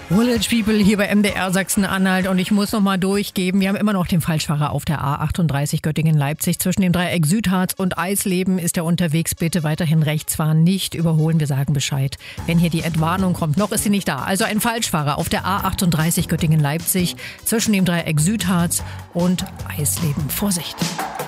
Village People hier bei MDR Sachsen-Anhalt und ich muss noch mal durchgeben, wir haben immer noch den Falschfahrer auf der A38 Göttingen-Leipzig. Zwischen dem Dreieck Südharz und Eisleben ist er unterwegs. Bitte weiterhin rechts fahren, nicht überholen. Wir sagen Bescheid, wenn hier die Entwarnung kommt. Noch ist sie nicht da. Also ein Falschfahrer auf der A38 Göttingen-Leipzig zwischen dem Dreieck Südharz und Eisleben. Vorsicht!